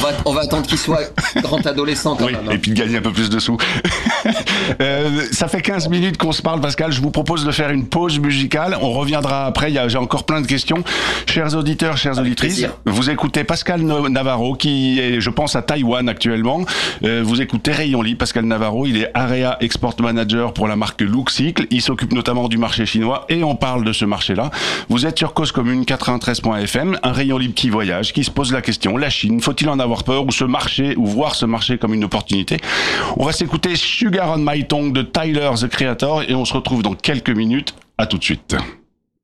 On va attendre qu'il soit grand adolescent quand oui, même. Et puis de gagner un peu plus de sous. Ça fait 15 minutes qu'on se parle, Pascal. Je vous propose de faire une pause musicale. On reviendra après. J'ai encore plein de questions. Chers auditeurs, chères auditrices, vous écoutez Pascal Navarro qui est, je pense, à Taïwan actuellement. Vous écoutez Rayon Libre. Pascal Navarro, il est Area Export Manager pour la marque Luxicle. Il s'occupe notamment du marché chinois et on parle de ce marché-là. Vous êtes sur Cause Commune 93.fm, un Rayon Libre qui voyage, qui se pose la question, la Chine, faut-il en avoir peur ou voir ce marché comme une opportunité? On va s'écouter Sugar on My Tongue de Tyler, the Creator, et on se retrouve dans quelques minutes. À tout de suite.